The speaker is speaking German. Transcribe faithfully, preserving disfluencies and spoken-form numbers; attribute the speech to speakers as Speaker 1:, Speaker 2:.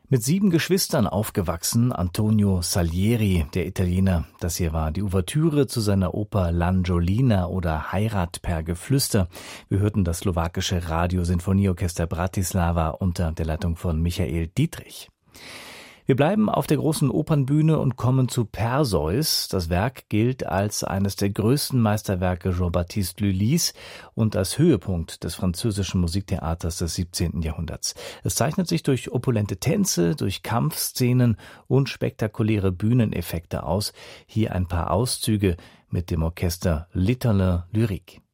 Speaker 1: Mit sieben Geschwistern aufgewachsen, Antonio Salieri, der Italiener. Das hier war die Ouvertüre zu seiner Oper L'Angiolina oder Heirat per Geflüster. Wir hörten das slowakische Radio-Sinfonieorchester Bratislava unter der Leitung von Michael Dietrich. Wir bleiben auf der großen Opernbühne und kommen zu Perseus. Das Werk gilt als eines der größten Meisterwerke Jean-Baptiste Lully's und als Höhepunkt des französischen Musiktheaters des siebzehnten Jahrhunderts. Es zeichnet sich durch opulente Tänze, durch Kampfszenen und spektakuläre Bühneneffekte aus. Hier ein paar Auszüge mit dem Orchester L'Italien Lyrique.